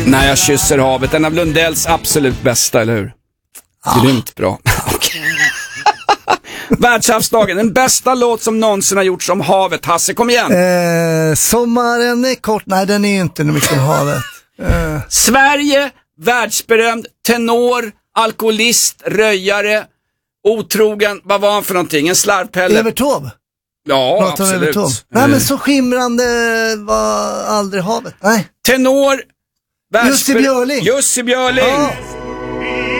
När jag kysser havet, en av Lundells absolut bästa, eller hur? Grymt bra. Världshavsdagen, den bästa låt som någonsin har gjorts om havet. Hasse, kom igen. Sommaren är kort. Nej, den är ju inte mycket om havet. Sverige, världsberömd, tenor, alkoholist, röjare, otrogen, vad var han för någonting? En slarvpelle. Evert Taube. Ja, absolut. Nej, men så skimrande var aldrig havet. Nej. Tenor, Jussi Björling. Jussi Björling. Ja.